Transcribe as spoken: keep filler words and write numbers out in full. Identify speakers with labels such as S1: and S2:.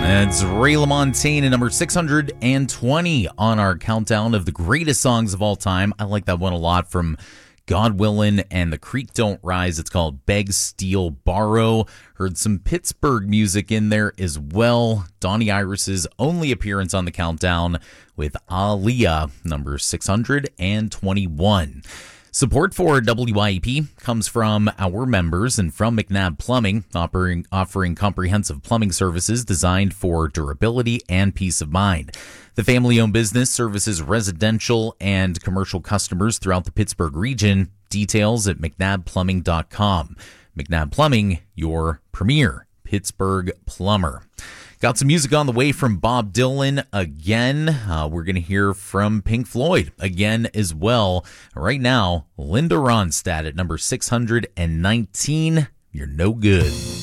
S1: That's Ray LaMontagne at number six hundred twenty on our countdown of the greatest songs of all time. I like that one a lot, from God Willin' and The Creek Don't Rise. It's called Beg, Steal, Borrow. Heard some Pittsburgh music in there as well. Donnie Iris's only appearance on the countdown with Aaliyah, number six hundred twenty-one. Support for W I E P comes from our members and from McNabb Plumbing, offering, offering comprehensive plumbing services designed for durability and peace of mind. The family-owned business services residential and commercial customers throughout the Pittsburgh region. Details at mcnabb plumbing dot com. McNabb Plumbing, your premier Pittsburgh plumber. Got some music on the way from Bob Dylan again. Uh, we're going to hear from Pink Floyd again as well. Right now, Linda Ronstadt at number six hundred nineteen. You're No Good.